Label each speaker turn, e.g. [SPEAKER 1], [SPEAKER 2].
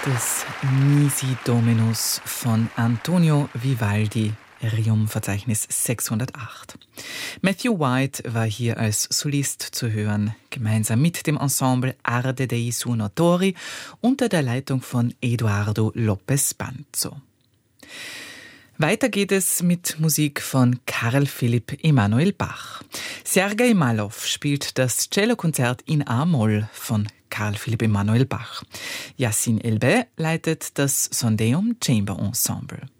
[SPEAKER 1] des Nisi Dominus von Antonio Vivaldi, Rerum-Verzeichnis 608. Matthew White war hier als Solist zu hören, gemeinsam mit dem Ensemble Arde dei Suonatori unter der Leitung von Eduardo Lopez Banzo. Weiter geht es mit Musik von Carl Philipp Emanuel Bach. Sergei Malov spielt das Cellokonzert in A-Moll von Carl Philipp Emanuel Bach. Yassin Elbey leitet das Sondeum Chamber Ensemble.